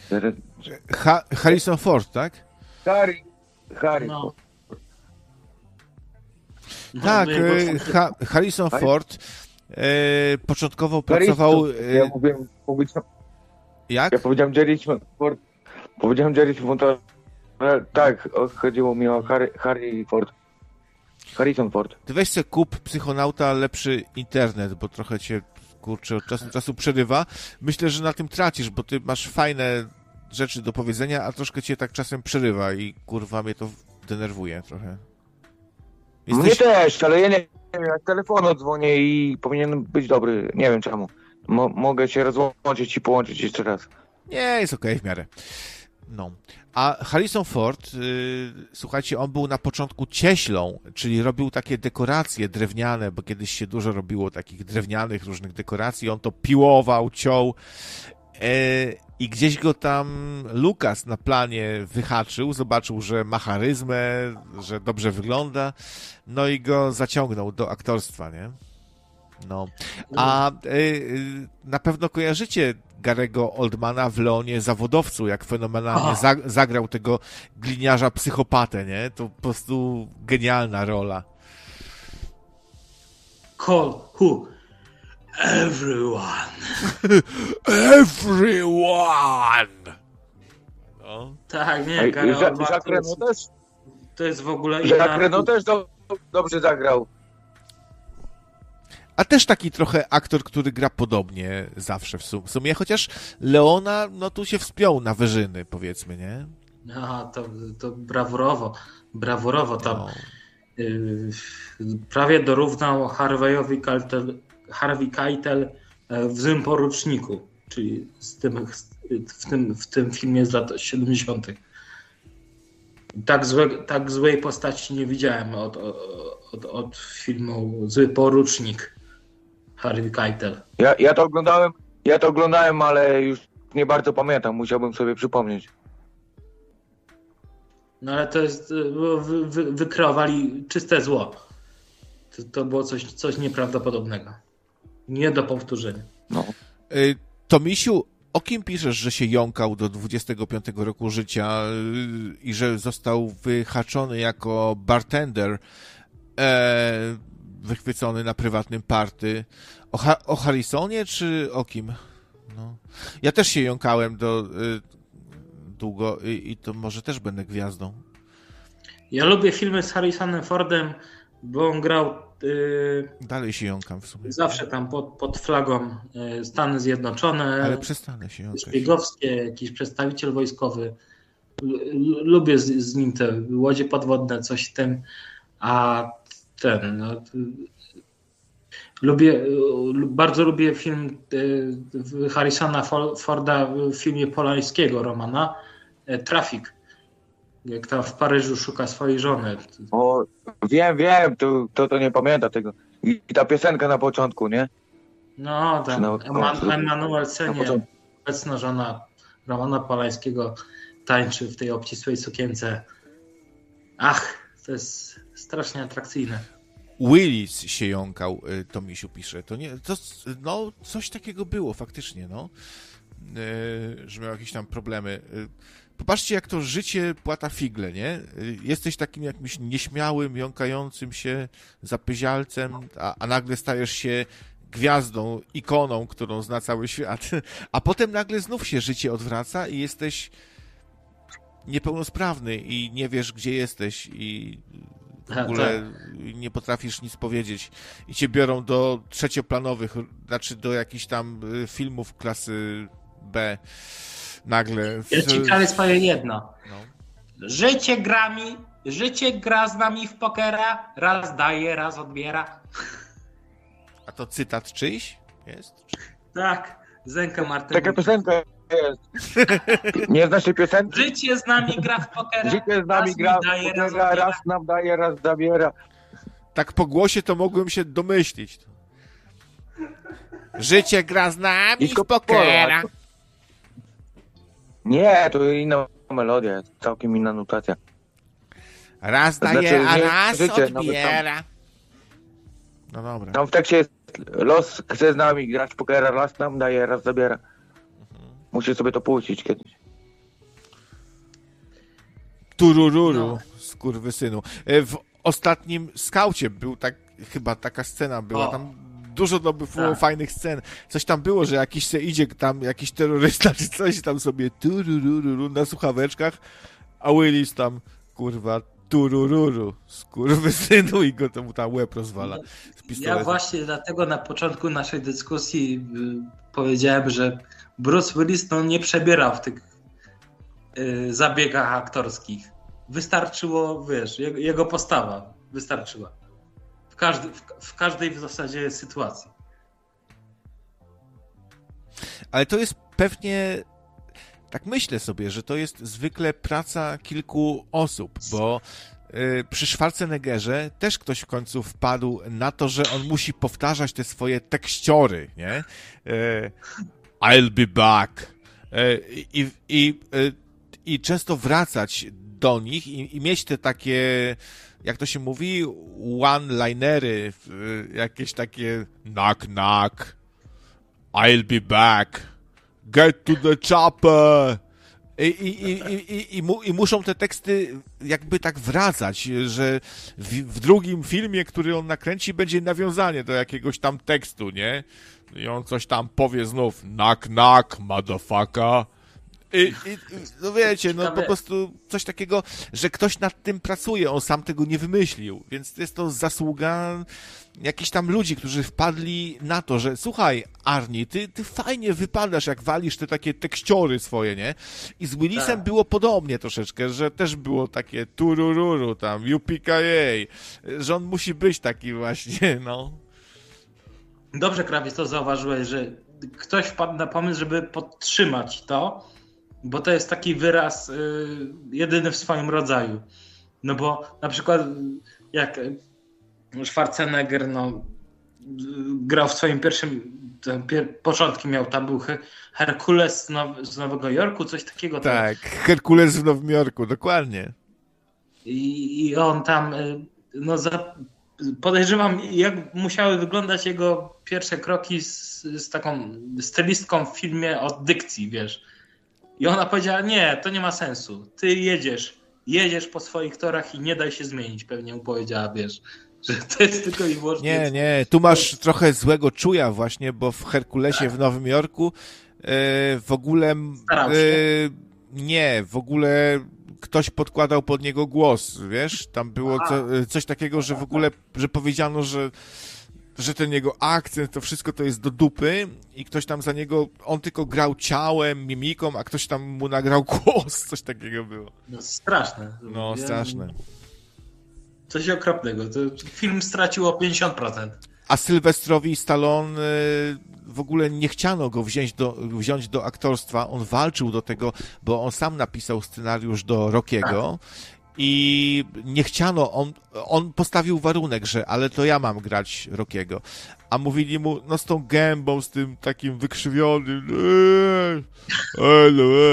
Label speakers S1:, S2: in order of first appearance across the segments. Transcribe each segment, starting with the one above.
S1: Harrison Ford, tak?
S2: Harry.
S3: No.
S1: Tak, Harrison Ford początkowo pracował...
S2: Ja mówiłem,
S1: Jak?
S2: Ja powiedziałem Jerry Ford, ale tak, chodziło mi o Harrison Ford.
S1: Ty weź sobie kup Psychonauta lepszy internet, bo trochę cię, kurczę, od czasu do czasu przerywa. Myślę, że na tym tracisz, bo ty masz fajne rzeczy do powiedzenia, a troszkę cię tak czasem przerywa i kurwa mnie to denerwuje trochę.
S2: Mnie też, ale ja nie wiem, jak telefonu dzwonię i powinien być dobry. Nie wiem czemu. Mogę się rozłączyć i połączyć jeszcze raz.
S1: Nie, jest okej w miarę. No. A Harrison Ford, słuchajcie, on był na początku cieślą, czyli robił takie dekoracje drewniane, bo kiedyś się dużo robiło takich drewnianych różnych dekoracji. On to piłował, ciął i gdzieś go tam Lucas na planie wyhaczył, zobaczył, że ma charyzmę, że dobrze wygląda, no i go zaciągnął do aktorstwa, nie? No. A na pewno kojarzycie Gary'ego Oldmana w Leonie Zawodowcu, jak fenomenalnie zagrał tego gliniarza psychopatę, nie? To po prostu genialna rola.
S3: Call who? Everyone.
S1: Everyone! No.
S3: Tak, nie, Gary Oldman to jest w ogóle
S2: Jacques Reno też dobrze zagrał.
S1: A też taki trochę aktor, który gra podobnie zawsze w sumie, chociaż Leona, no tu się wspiął na wyżyny, powiedzmy, nie?
S3: Aha, to brawurowo tam prawie dorównał Harvey Keitel w Złym Poruczniku, czyli w tym filmie z lat 70. Tak złej postaci nie widziałem od filmu Zły Porucznik. Harvey Keitel.
S2: Ja to oglądałem, ale już nie bardzo pamiętam, musiałbym sobie przypomnieć.
S3: No ale to jest, wykreowali czyste zło. To było coś nieprawdopodobnego. Nie do powtórzenia.
S2: No.
S1: Tomisiu, o kim piszesz, że się jąkał do 25 roku życia i że został wyhaczony jako bartender wychwycony na prywatnym party? O Harrisonie czy o kim? No. Ja też się jąkałem długo i to może też będę gwiazdą.
S3: Ja lubię filmy z Harrisonem Fordem, bo on grał
S1: dalej się jąkam w sumie.
S3: Zawsze tam pod flagą Stany Zjednoczone.
S1: Ale przestanę się jąkać.
S3: Szpiegowskie, jakiś przedstawiciel wojskowy. Lubię z nim te łodzie podwodne, coś w tym. A bardzo lubię film Harrisona Forda w filmie Polańskiego Romana Trafik. Jak tam w Paryżu szuka swojej żony.
S2: O, wiem, to nie pamięta tego. I ta piosenka na początku, nie?
S3: No, tam Emmanuel Senie, obecna żona Romana Polańskiego, tańczy w tej obcisłej sukience. Ach, to jest strasznie atrakcyjne.
S1: Willis się jąkał, Tomisiu pisze. No, coś takiego było faktycznie, no. Że miał jakieś tam problemy. Popatrzcie, jak to życie płata figle, nie? Jesteś takim jakimś nieśmiałym, jąkającym się zapyzialcem, a nagle stajesz się gwiazdą, ikoną, którą zna cały świat. A potem nagle znów się życie odwraca i jesteś niepełnosprawny i nie wiesz, gdzie jesteś i w ogóle nie potrafisz nic powiedzieć. I cię biorą do trzecioplanowych, znaczy do jakichś tam filmów klasy B. Nagle.
S3: Ja ci kalę swoje jedno.
S1: No.
S3: Życie gra z nami w pokera, raz daje, raz odbiera.
S1: A to cytat czyjś jest?
S3: Tak, Zenka Martynowicza.
S2: Taka piosenka jest. Nie znasz tej piosenki?
S3: Życie z nami gra w pokera.
S2: Życie z nami gra w pokera, raz nam daje, raz zabiera.
S1: Tak po głosie to mogłem się domyślić. Życie gra z nami w pokera.
S2: Nie, to inna melodia, całkiem inna nutacja.
S1: Raz daje, a raz odbiera. No dobra.
S2: Tam w tekście jest los chce z nami grać w pokera, raz nam daje, raz zabiera. Musisz sobie to puścić kiedyś.
S1: Turururu, skurwysynu. W ostatnim Skaucie był chyba taka scena była, tam dużo było fajnych scen. Coś tam było, że jakiś se idzie tam, jakiś terrorysta czy coś tam sobie turururu na słuchaweczkach, a Willis tam, kurwa, turururu, skurwysynu i go mu tam łeb rozwala z pistoletem.
S3: Ja właśnie dlatego na początku naszej dyskusji powiedziałem, że Bruce Willis nie przebierał w tych zabiegach aktorskich. Wystarczyło, wiesz, jego postawa wystarczyła. W każdej w zasadzie sytuacji.
S1: Ale to jest pewnie, tak myślę sobie, że to jest zwykle praca kilku osób, bo przy Schwarzeneggerze też ktoś w końcu wpadł na to, że on musi powtarzać te swoje tekściory, nie? I'll be back. I często wracać do nich i mieć te takie, jak to się mówi, one-linery, jakieś takie knock, knock, I'll be back, get to the chopper. I muszą te teksty jakby tak wracać, że w drugim filmie, który on nakręci, będzie nawiązanie do jakiegoś tam tekstu, nie? I on coś tam powie znów, knock, knock, motherfucker. No wiecie, no po prostu coś takiego, że ktoś nad tym pracuje, on sam tego nie wymyślił, więc jest to zasługa jakichś tam ludzi, którzy wpadli na to, że słuchaj, Arnie, ty fajnie wypadasz, jak walisz te takie tekściory swoje, nie? I z Willisem było podobnie troszeczkę, że też było takie turururu tam, UPKA, że on musi być taki właśnie, no.
S3: Dobrze, Krawiec, to zauważyłeś, że ktoś wpadł na pomysł, żeby podtrzymać to, bo to jest taki wyraz jedyny w swoim rodzaju. No bo na przykład jak Schwarzenegger grał w swoim pierwszym, początki miał, tam był Herkules z Nowego Jorku, coś takiego.
S1: Tak, Herkules w Nowym Jorku, dokładnie.
S3: I on tam, podejrzewam, jak musiały wyglądać jego pierwsze kroki z taką stylistką w filmie o dykcji, wiesz. I ona powiedziała, nie, to nie ma sensu. Ty jedziesz po swoich torach i nie daj się zmienić, pewnie mu powiedziała, wiesz, że to jest tylko i wyłącznie...
S1: Nie, tu masz trochę złego czuja właśnie, bo w Herkulesie w Nowym Jorku w ogóle... w ogóle ktoś podkładał pod niego głos, wiesz? Tam było coś takiego, że w ogóle, że powiedziano, że ten jego akcent, to wszystko to jest do dupy i ktoś tam za niego, on tylko grał ciałem, mimiką, a ktoś tam mu nagrał głos, coś takiego było.
S3: No straszne.
S1: No, straszne.
S3: Coś okropnego. To film stracił o 50%.
S1: A Sylwestrowi Stallone w ogóle nie chciano go wziąć do aktorstwa, on walczył do tego, bo on sam napisał scenariusz do Rockiego. I nie chciano, on postawił warunek, że ale to ja mam grać Rockiego. A mówili mu, no z tą gębą, z tym takim wykrzywionym I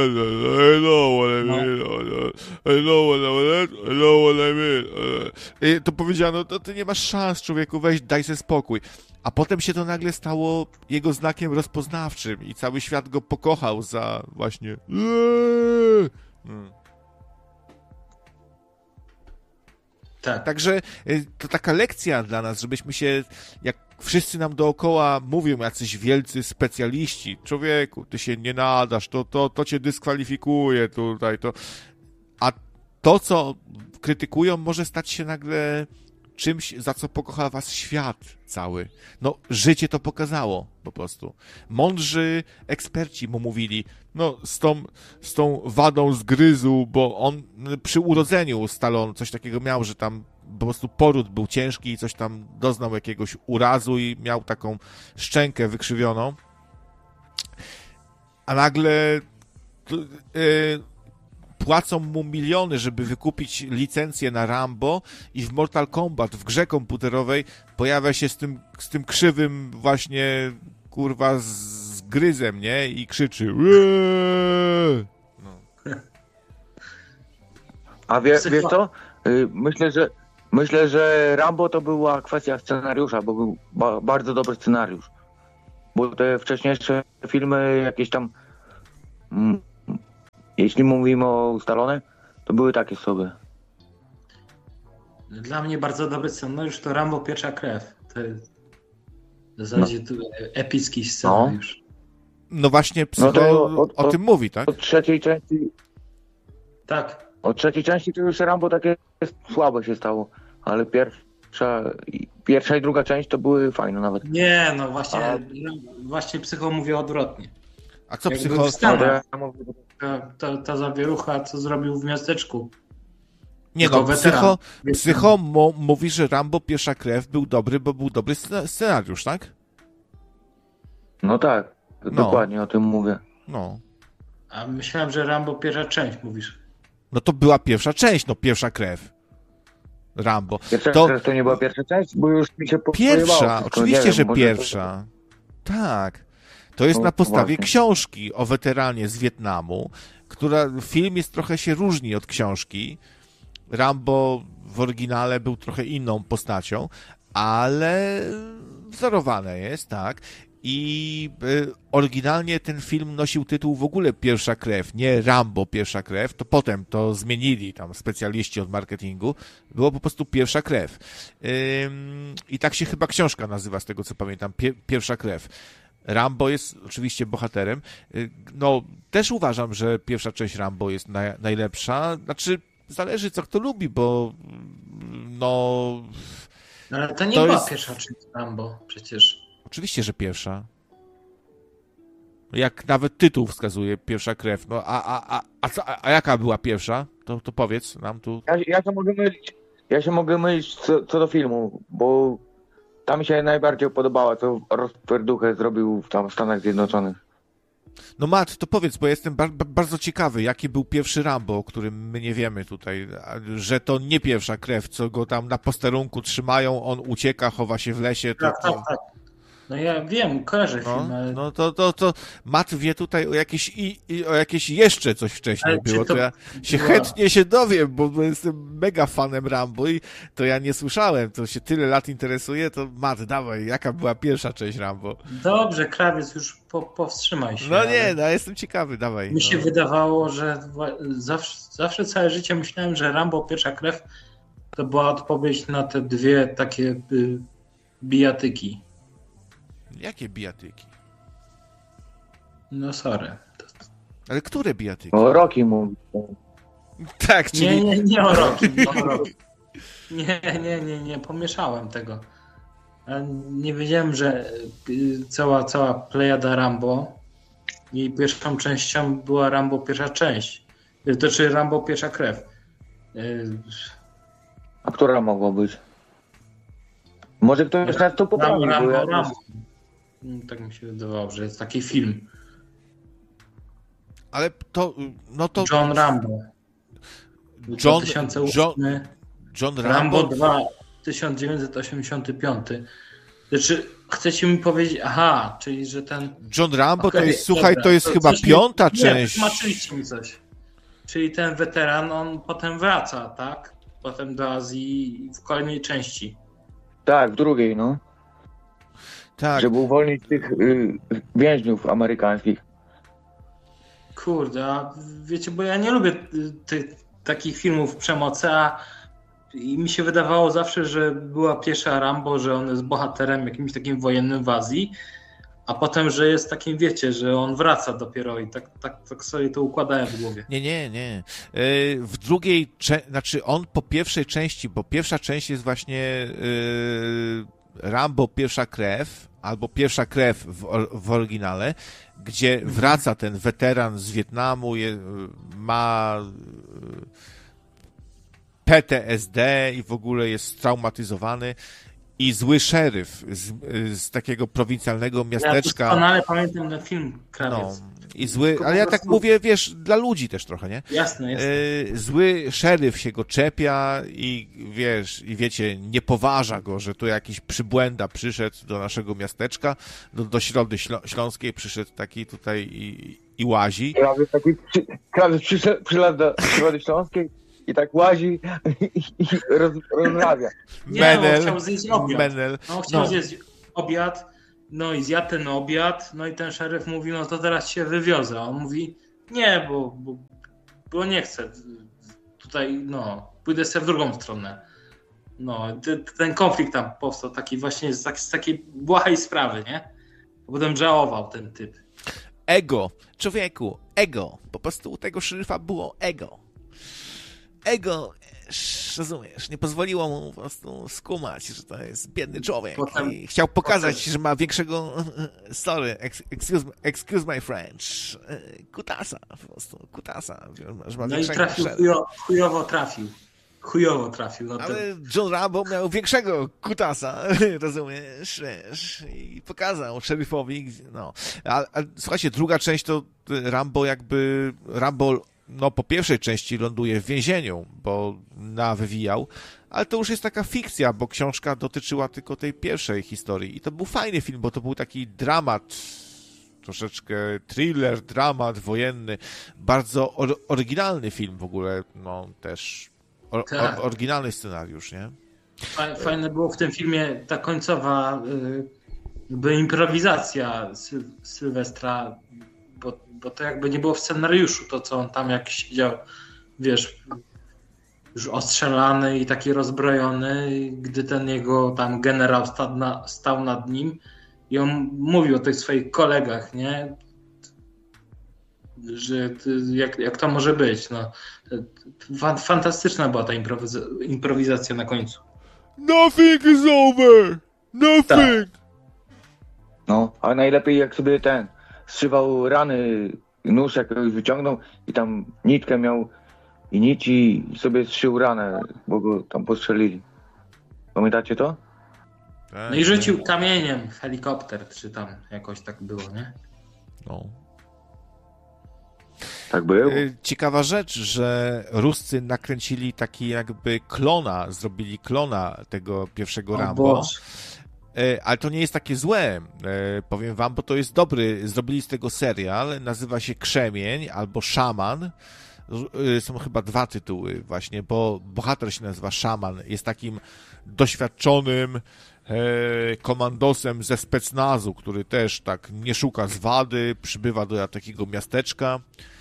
S1: know what I mean. To powiedziano, to ty nie masz szans, człowieku, weź, daj sobie spokój. A potem się to nagle stało jego znakiem rozpoznawczym i cały świat go pokochał za właśnie
S3: Tak.
S1: Także to taka lekcja dla nas, żebyśmy się, jak wszyscy nam dookoła mówią jacyś wielcy specjaliści, człowieku, ty się nie nadasz, to cię dyskwalifikuje tutaj, a to, co krytykują, może stać się nagle czymś, za co pokocha was świat cały. No, życie to pokazało po prostu. Mądrzy eksperci mu mówili, no, z tą wadą zgryzu, bo on przy urodzeniu Stallone coś takiego miał, że tam po prostu poród był ciężki i coś tam doznał jakiegoś urazu i miał taką szczękę wykrzywioną. A nagle płacą mu miliony, żeby wykupić licencję na Rambo i w Mortal Kombat, w grze komputerowej pojawia się z tym krzywym właśnie, kurwa, z gryzem, nie? I krzyczy no.
S2: A wiesz co? Myślę, że Rambo to była kwestia scenariusza, bo był bardzo dobry scenariusz. Bo te wcześniejsze filmy jakieś tam... Jeśli mówimy o Stallone, to były takie sobie.
S3: Dla mnie bardzo dobry scenariusz to Rambo Pierwsza Krew. To jest w zasadzie epicki scenariusz.
S1: No właśnie Psycho o tym mówi, tak?
S2: Od trzeciej części...
S3: Tak.
S2: Od trzeciej części to już Rambo takie słabe się stało, ale pierwsza i druga część to były fajne nawet.
S3: Nie, no właśnie Psycho mówi odwrotnie.
S1: A co
S3: Jakby
S1: Psycho...
S3: Ta zawierucha, co zrobił w miasteczku.
S1: Nie no, Psycho mówi, że Rambo Pierwsza Krew był dobry, bo był dobry scenariusz, tak?
S2: No tak, dokładnie o tym mówię.
S1: No.
S3: A myślałem, że Rambo Pierwsza Część mówisz.
S1: No to była pierwsza część, no Pierwsza Krew. Rambo.
S2: Pierwsza krew to nie była pierwsza część, bo już mi się
S1: Pierwsza, oczywiście, że pierwsza. Tak. To jest na podstawie książki o weteranie z Wietnamu, film jest trochę się różni od książki. Rambo w oryginale był trochę inną postacią, ale wzorowane jest, tak. I oryginalnie ten film nosił tytuł w ogóle Pierwsza Krew, nie Rambo Pierwsza Krew, to potem to zmienili tam specjaliści od marketingu, było po prostu Pierwsza Krew. I tak się chyba książka nazywa, z tego co pamiętam, Pierwsza Krew. Rambo jest oczywiście bohaterem. No, też uważam, że pierwsza część Rambo jest najlepsza. Znaczy, zależy co kto lubi, bo no...
S3: Ale to nie była pierwsza część Rambo przecież.
S1: Oczywiście, że pierwsza. Jak nawet tytuł wskazuje, Pierwsza Krew. No, a jaka była pierwsza? To powiedz nam tu.
S2: Ja się mogę mylić co do filmu, bo ta mi się najbardziej podobała, co rozpierduchę zrobił tam w Stanach Zjednoczonych.
S1: No Matt, to powiedz, bo jestem bardzo ciekawy, jaki był pierwszy Rambo, o którym my nie wiemy tutaj, że to nie Pierwsza Krew, co go tam na posterunku trzymają, on ucieka, chowa się w lesie.
S3: Tak. No ja wiem, kojarzę film, ale...
S1: No to Matt wie tutaj o jakieś jeszcze coś wcześniej było, to ja się chętnie się dowiem, bo jestem mega fanem Rambo i to ja nie słyszałem, to się tyle lat interesuje, to Matt, dawaj, jaka była pierwsza część Rambo?
S3: Dobrze, krawiec, już powstrzymaj się.
S1: No nie, no jestem ciekawy, dawaj.
S3: Mi się wydawało, że zawsze całe życie myślałem, że Rambo Pierwsza Krew to była odpowiedź na te dwie takie bijatyki.
S1: Jakie bijatyki?
S3: No sorry.
S1: Ale które bijatyki?
S2: O Rocky mówi.
S1: Tak, czyli...
S3: Nie o Rocky. Nie, pomieszałem tego. Nie wiedziałem, że cała plejada Rambo i pierwszą częścią była Rambo Pierwsza Część. To znaczy Rambo Pierwsza Krew.
S2: A która mogła być? Może ktoś nas to poprawi.
S3: Rambo. Tak mi się wydawało, że jest taki film.
S1: Ale to... No to...
S3: John Rambo. 2008.
S1: John
S3: Rambo 2, 1985. Znaczy, chcecie mi powiedzieć, czyli że ten...
S1: John Rambo to jest, słuchaj, to jest chyba piąta część.
S3: Nie, tłumaczyliście mi coś. Czyli ten weteran, on potem wraca, tak? Potem do Azji w kolejnej części.
S2: Tak, w drugiej, no.
S1: Tak.
S2: Żeby uwolnić tych więźniów amerykańskich.
S3: Kurde, a wiecie, bo ja nie lubię takich filmów przemocy, i mi się wydawało zawsze, że była pierwsza Rambo, że on jest bohaterem jakimś takim wojennym w Azji, a potem, że jest takim, wiecie, że on wraca dopiero i tak sobie to układałem w głowie.
S1: Nie. W drugiej, znaczy on po pierwszej części, bo pierwsza część jest właśnie Rambo Pierwsza Krew, albo Pierwsza Krew w oryginale, gdzie wraca ten weteran z Wietnamu, ma PTSD i w ogóle jest straumatyzowany i zły szeryf z takiego prowincjalnego miasteczka.
S3: Ja doskonale pamiętam ten film, Krawiec.
S1: No, i zły, ale ja tak mówię, wiesz, dla ludzi też trochę, nie?
S3: Jasne.
S1: Zły szeryf się go czepia i wiesz, i wiecie, nie poważa go, że tu jakiś przybłęda przyszedł do naszego miasteczka, do Środy Śląskiej przyszedł taki tutaj i łazi.
S2: Krawiec przyszedł do Środy Śląskiej i tak łazi i rozmawia.
S3: On chciał zjeść obiad. On chciał zjeść obiad, no i zjadł ten obiad, no i ten szeryf mówi, no to teraz się wywiozę. A on mówi, nie, bo nie chcę tutaj, no, pójdę sobie w drugą stronę. No, ten konflikt tam powstał taki właśnie z takiej błahej sprawy, nie? Potem żałował ten typ.
S1: Ego, człowieku, ego. Po prostu u tego szeryfa było ego. Ego, rozumiesz, nie pozwoliło mu po prostu skumać, że to jest biedny człowiek. I chciał pokazać, że ma większego, sorry, excuse my French, kutasa, po prostu, kutasa. Że ma
S3: no i trafił, chujowo trafił. No
S1: ale John Rambo miał większego kutasa, rozumiesz, wiesz, i pokazał szeryfowi, no. A słuchajcie, druga część to Rambo no po pierwszej części ląduje w więzieniu, bo wywijał, ale to już jest taka fikcja, bo książka dotyczyła tylko tej pierwszej historii i to był fajny film, bo to był taki dramat, troszeczkę thriller, dramat wojenny, bardzo oryginalny film w ogóle, no też oryginalny scenariusz, nie?
S3: Fajne było w tym filmie ta końcowa improwizacja Sylwestra, bo to jakby nie było w scenariuszu, to co on tam jak siedział, wiesz, już ostrzelany i taki rozbrojony, gdy ten jego tam generał stał nad nim i on mówił o tych swoich kolegach, nie? Że jak to może być, no. Fantastyczna była ta improwizacja na końcu.
S1: Nothing is over! Nothing! Tak.
S2: No, a najlepiej jak sobie zszywał rany, nóż jakoś wyciągnął i tam nitkę miał i nici i sobie zszył ranę, bo go tam postrzelili. Pamiętacie to?
S3: No i rzucił kamieniem w helikopter, czy tam jakoś tak było, nie?
S1: No.
S2: Tak było.
S1: Ciekawa rzecz, że Ruscy nakręcili taki jakby zrobili klona tego pierwszego Rambo.
S3: Boże.
S1: Ale to nie jest takie złe, powiem wam, bo to jest dobry. Zrobili z tego serial, nazywa się Krzemień albo Szaman. Są chyba 2 tytuły właśnie, bo bohater się nazywa Szaman. Jest takim doświadczonym komandosem ze specnazu, który też tak nie szuka zwady, przybywa do takiego miasteczka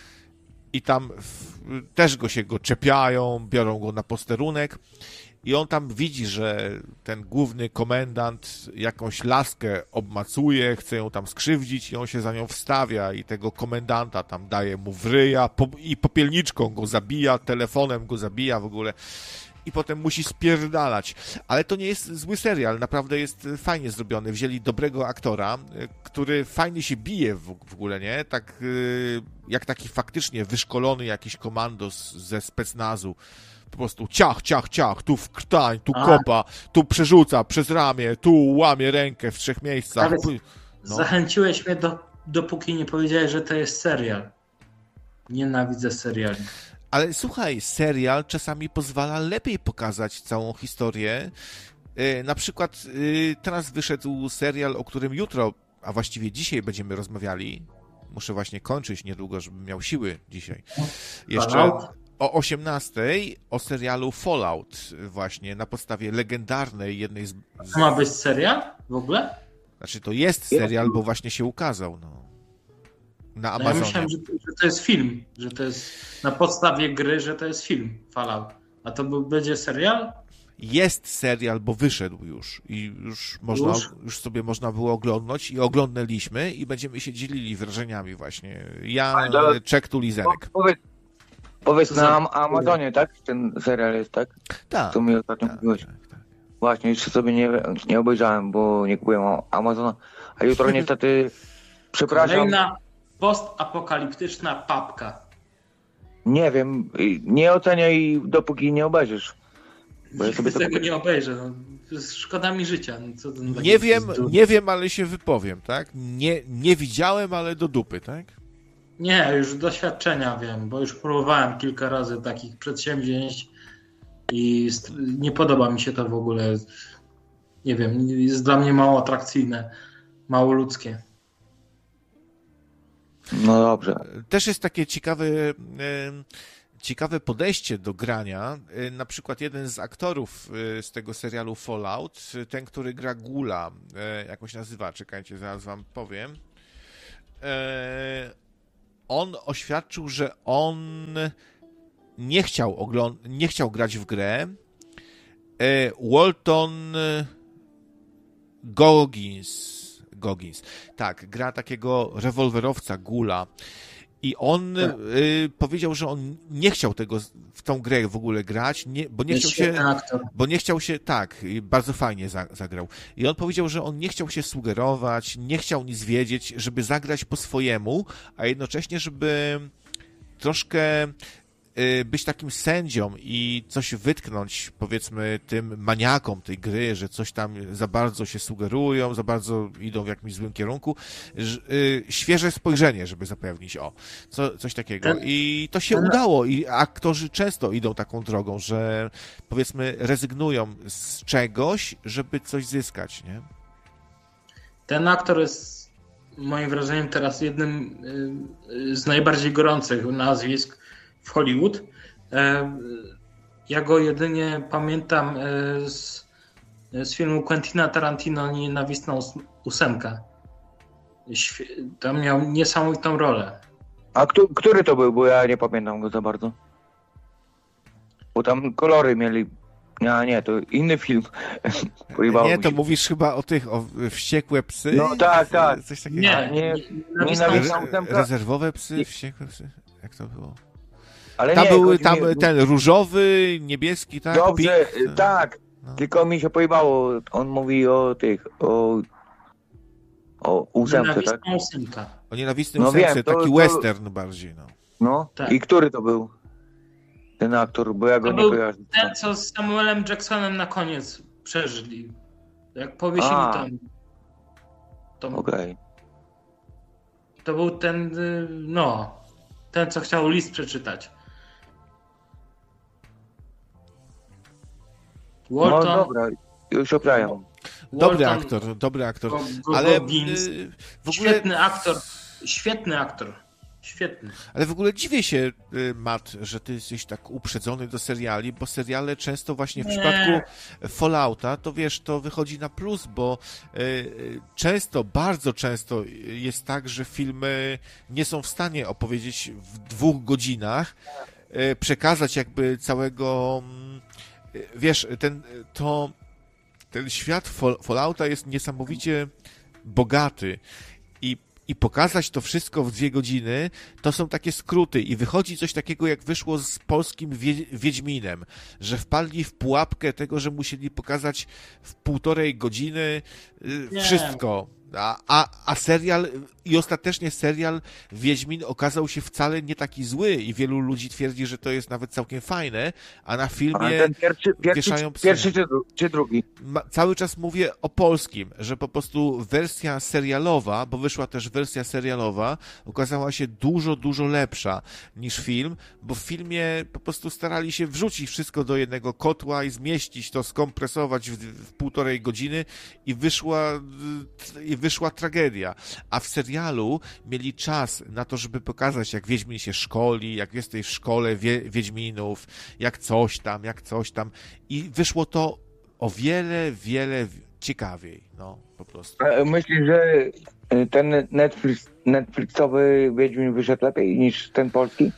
S1: i tam też go czepiają, biorą go na posterunek. I on tam widzi, że ten główny komendant jakąś laskę obmacuje, chce ją tam skrzywdzić i on się za nią wstawia i tego komendanta tam daje mu w ryja i popielniczką go zabija, telefonem go zabija w ogóle i potem musi spierdalać. Ale to nie jest zły serial, naprawdę jest fajnie zrobiony. Wzięli dobrego aktora, który fajnie się bije w ogóle, nie? Tak jak taki faktycznie wyszkolony jakiś komandos ze specnazu. Po prostu ciach, tu wkrtań, tu kopa, tu przerzuca przez ramię, tu łamie rękę w 3 miejscach.
S3: No. Zachęciłeś mnie dopóki nie powiedziałeś, że to jest serial. Nienawidzę seriali.
S1: Ale słuchaj, serial czasami pozwala lepiej pokazać całą historię. Na przykład teraz wyszedł serial, o którym jutro, a właściwie dzisiaj będziemy rozmawiali. Muszę właśnie kończyć niedługo, żebym miał siły dzisiaj. Jeszcze o 18:00 o serialu Fallout właśnie na podstawie legendarnej jednej z...
S3: To ma być serial w ogóle?
S1: Znaczy to jest serial, bo właśnie się ukazał, no. Na Amazonie.
S3: Ja myślałem, że to jest film, że to jest na podstawie gry, że to jest film Fallout. A to będzie serial?
S1: Jest serial, bo wyszedł już i już sobie można było oglądać i oglądaliśmy i będziemy się dzielili wrażeniami właśnie. Ja, Czek, tu Lizenek.
S2: Powiedz na Amazonie, tak? Ten serial jest, tak?
S1: Tak.
S2: To mi ostatnio mówiłeś. Tak. Właśnie, jeszcze sobie nie obejrzałem, bo nie kupiłem Amazona, a jutro niestety, przepraszam.
S3: Kolejna postapokaliptyczna papka.
S2: Nie wiem, nie oceniaj dopóki nie obejrzysz.
S3: Bo ja sobie tego nie obejrzę, no. Szkoda mi życia. No, co to
S1: nie wiem, ale się wypowiem, tak? Nie widziałem, ale do dupy, tak?
S3: Nie, już doświadczenia wiem, bo już próbowałem kilka razy takich przedsięwzięć i nie podoba mi się to w ogóle. Nie wiem, jest dla mnie mało atrakcyjne, mało ludzkie.
S2: No dobrze.
S1: Też jest takie ciekawe podejście do grania. Na przykład jeden z aktorów z tego serialu Fallout, ten, który gra Gula, jakoś nazywa, czekajcie, zaraz wam powiem. On oświadczył, że on nie chciał grać w grę Walton Goggins. Tak, gra takiego rewolwerowca, gula. I on powiedział, że on nie chciał w tą grę w ogóle grać, bo nie chciał się, tak, bardzo fajnie zagrał. I on powiedział, że on nie chciał się sugerować, nie chciał nic wiedzieć, żeby zagrać po swojemu, a jednocześnie, żeby troszkę być takim sędzią i coś wytknąć, powiedzmy, tym maniakom tej gry, że coś tam za bardzo się sugerują, za bardzo idą w jakimś złym kierunku. Świeże spojrzenie, żeby zapewnić, coś takiego. I to się udało i aktorzy często idą taką drogą, że powiedzmy rezygnują z czegoś, żeby coś zyskać, nie? Ten
S3: aktor jest moim wrażeniem teraz jednym z najbardziej gorących nazwisk w Hollywood. Ja go jedynie pamiętam z filmu Quentina Tarantino Nienawistna ósemka. Tam miał niesamowitą rolę.
S2: A który to był? Bo ja nie pamiętam go za bardzo. Bo tam kolory mieli. Nie, to inny film.
S1: Nie, to mówisz chyba o wściekłe psy?
S2: No tak.
S1: Coś takiego.
S2: Nie.
S1: Rezerwowe psy, wściekłe psy. Jak to było?
S2: Ale
S1: tam był ten różowy, niebieski, tak?
S2: Dobrze, tak. No. Tylko mi się pojebało. On mówi o ósemce, tak?
S1: O nienawistnej ósemce, taki western bardziej, no.
S2: No, tak. I który to był? Ten aktor, bo ja go nie kojarzę.
S3: Ten, co z Samuelem Jacksonem na koniec przeżyli. Jak powiesili
S2: Okej.
S3: To był ten, ten, co chciał list przeczytać.
S2: Walton, no dobra, już oprawiam.
S1: Dobry aktor. Ale
S3: w ogóle... Świetny aktor. Świetny.
S1: Ale w ogóle dziwię się, Matt, że ty jesteś tak uprzedzony do seriali, bo seriale często właśnie w przypadku Fallouta, to wiesz, to wychodzi na plus, bo bardzo często jest tak, że filmy nie są w stanie opowiedzieć w 2 godzinach, przekazać jakby całego, wiesz, ten świat Fallouta jest niesamowicie bogaty i pokazać to wszystko w 2 godziny, to są takie skróty i wychodzi coś takiego, jak wyszło z polskim Wiedźminem, że wpadli w pułapkę tego, że musieli pokazać w 1,5 godziny wszystko. A serial, i ostatecznie serial Wiedźmin okazał się wcale nie taki zły i wielu ludzi twierdzi, że to jest nawet całkiem fajne, a na filmie
S2: ten wieszają psy. Pierwszy czy drugi?
S1: Cały czas mówię o polskim, że po prostu wersja serialowa, bo wyszła też wersja serialowa, okazała się dużo lepsza niż film, bo w filmie po prostu starali się wrzucić wszystko do jednego kotła i zmieścić to, skompresować w 1,5 godziny i wyszła tragedia. A w serialu mieli czas na to, żeby pokazać, jak Wiedźmin się szkoli, jak jest w tej szkole Wiedźminów, jak coś tam. I wyszło to o wiele ciekawiej. No, po prostu.
S2: Myślisz, że ten Netflixowy Wiedźmin wyszedł lepiej niż ten polski?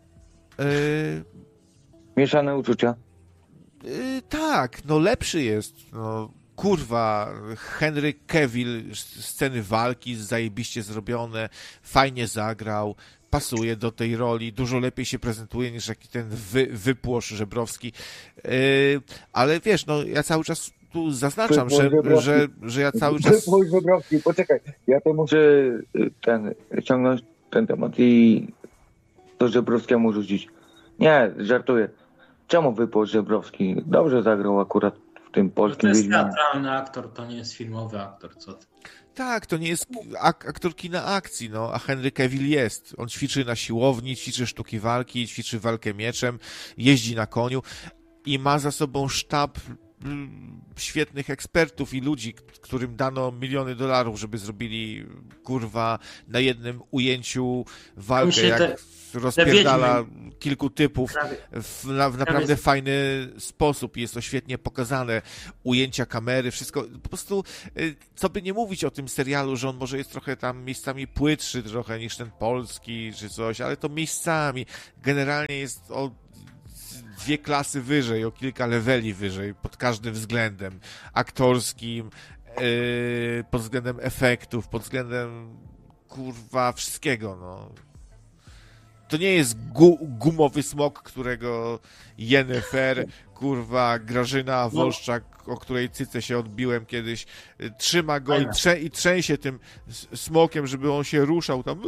S2: Mieszane uczucia.
S1: Tak, lepszy jest. Kurwa, Henry Cavill, sceny walki zajebiście zrobione, fajnie zagrał, pasuje do tej roli, dużo lepiej się prezentuje niż taki ten wypłosz Żebrowski. Ale wiesz, ja cały czas tu zaznaczam, że ja cały czas...
S2: Wypłosz Żebrowski, poczekaj, ja to muszę ciągnąć ten temat i to Żebrowskiemu rzucić. Nie, żartuję. Czemu wypłosz Żebrowski? Dobrze zagrał akurat.
S3: To jest teatralny aktor, to nie jest filmowy aktor, co ty?
S1: Tak, to nie jest aktor kina akcji, a Henry Cavill jest. On ćwiczy na siłowni, ćwiczy sztuki walki, ćwiczy walkę mieczem, jeździ na koniu i ma za sobą sztab świetnych ekspertów i ludzi, którym dano miliony $, żeby zrobili, kurwa, na jednym ujęciu walkę, jak rozpierdala kilku typów w naprawdę fajny sposób. Jest to świetnie pokazane. Ujęcia kamery, wszystko. Po prostu, co by nie mówić o tym serialu, że on może jest trochę tam miejscami płytszy trochę niż ten polski, czy coś, ale to miejscami. Generalnie jest dwie klasy wyżej, o kilka leveli wyżej, pod każdym względem. Aktorskim, pod względem efektów, pod względem kurwa wszystkiego, no. To nie jest gumowy smok, którego Yennefer, kurwa, Grażyna Wolszczak, o której cyce się odbiłem kiedyś, trzyma go i trzęsie tym smokiem, żeby on się ruszał tam.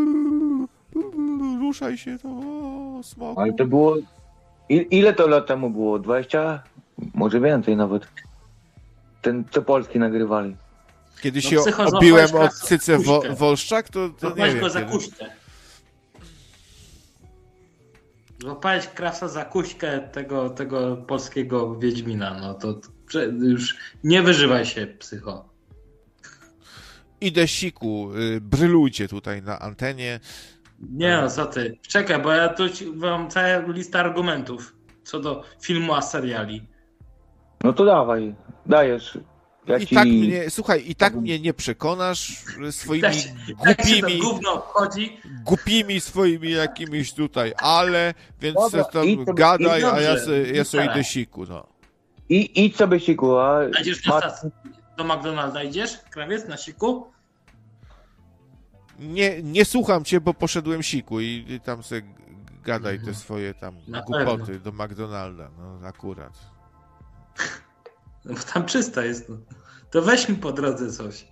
S1: Ruszaj się, to smoku.
S2: Ale to było... Ile to lat temu było? 20? Może więcej nawet. Ten, co Polski nagrywali.
S1: Kiedy się obiłem od cyce Wolszczak, to nie wiem.
S3: Go za kuśkę. Złapałeś Krasa za kuśkę tego polskiego Wiedźmina. No to już nie wyżywaj się, psycho.
S1: Idę siku, brylujcie tutaj na antenie.
S3: Nie no, co ty. Czekaj, bo ja tu mam całą listę argumentów co do filmu a seriali.
S2: No to dawaj, dajesz.
S1: Tak mnie nie przekonasz swoimi głupimi swoimi jakimiś tutaj, ale więc tam gadaj, a ja sobie idę siku, no.
S2: Idź sobie siku, a...
S3: Idziesz na stację. Do McDonalda idziesz, krawiec, na siku?
S1: Nie słucham cię, bo poszedłem siku i tam sobie gadaj te swoje tam głupoty do McDonalda, no akurat.
S3: No bo tam czysto jest, no. To weź mi po drodze coś.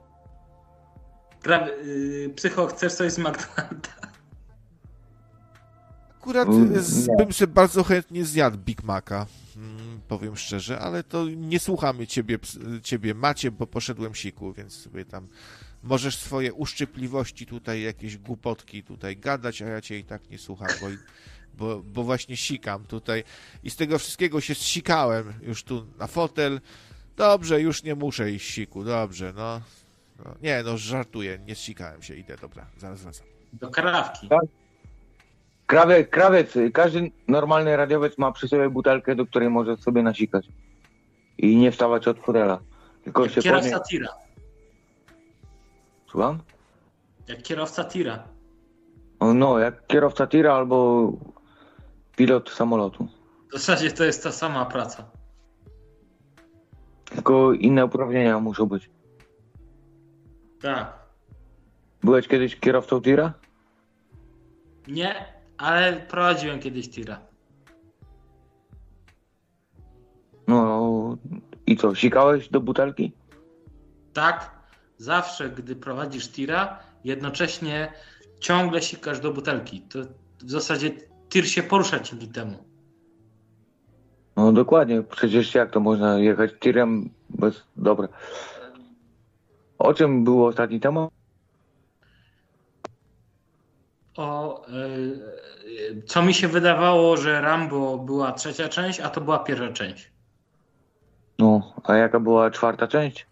S3: Psycho, chcesz coś z McDonalda?
S1: Akurat bym sobie bardzo chętnie zjadł Big Maca, powiem szczerze, ale to nie słuchamy ciebie Macie, bo poszedłem siku, więc sobie tam możesz swoje uszczypliwości tutaj, jakieś głupotki tutaj gadać, a ja cię i tak nie słucham, bo właśnie sikam tutaj i z tego wszystkiego się zsikałem już tu na fotel. Dobrze, już nie muszę iść siku, dobrze, no. Nie, no żartuję, nie zsikałem się, idę, dobra, zaraz wracam.
S3: Do karawki.
S2: Krawiec, każdy normalny radiowiec ma przy sobie butelkę, do której może sobie nasikać. I nie wstawać od fotela. Tylko
S3: jak
S2: się
S3: kierowca tira.
S2: Słucham?
S3: Jak kierowca tira.
S2: No, jak kierowca tira albo pilot samolotu.
S3: W zasadzie to jest ta sama praca.
S2: Tylko inne uprawnienia muszą być.
S3: Tak.
S2: Byłeś kiedyś kierowcą tira?
S3: Nie, ale prowadziłem kiedyś tira.
S2: No i co, sikałeś do butelki?
S3: Tak, zawsze gdy prowadzisz tira, jednocześnie ciągle sikasz do butelki. To w zasadzie tir się porusza dzięki temu.
S2: No dokładnie, przecież jak to można jechać tirem bez... Dobra. O czym był ostatni temat?
S3: Co mi się wydawało, że Rambo była trzecia część, a to była pierwsza część.
S2: No, a jaka była czwarta część?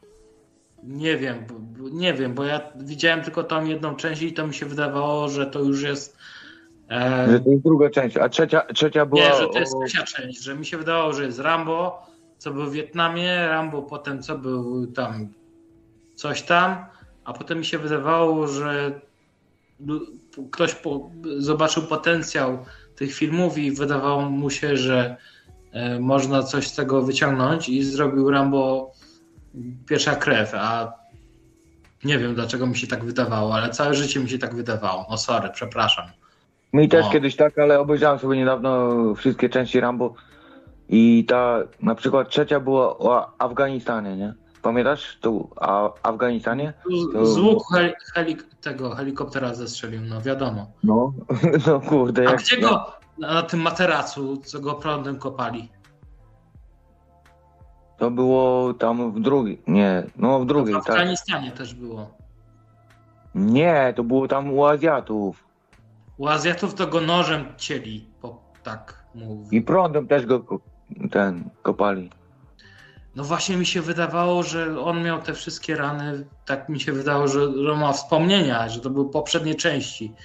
S3: Nie wiem, bo ja widziałem tylko tą jedną część i to mi się wydawało, że to już jest...
S2: Że to jest druga część, a trzecia była...
S3: Nie, że to jest trzecia część, że mi się wydawało, że jest Rambo, co był w Wietnamie, Rambo potem co był tam coś tam, a potem mi się wydawało, że ktoś zobaczył potencjał tych filmów i wydawało mu się, że można coś z tego wyciągnąć i zrobił Rambo Pierwsza krew, a nie wiem dlaczego mi się tak wydawało, ale całe życie mi się tak wydawało. No sorry, przepraszam.
S2: Mi też kiedyś tak, ale obejrzałem sobie niedawno wszystkie części Rambo i ta na przykład trzecia była o Afganistanie, nie? Pamiętasz tu Afganistanie?
S3: Z łuku tego helikoptera zestrzelił, no wiadomo.
S2: No kurde.
S3: A gdzie go na tym materacu, co go prądem kopali?
S2: To było tam w drugiej, w drugiej.
S3: To w Afganistanie też było.
S2: Nie, to było tam u Azjatów.
S3: U Azjatów to go nożem cieli, tak mówi.
S2: I prądem też go kopali.
S3: No właśnie mi się wydawało, że on miał te wszystkie rany, tak mi się wydało, że ma wspomnienia, że to były poprzednie części.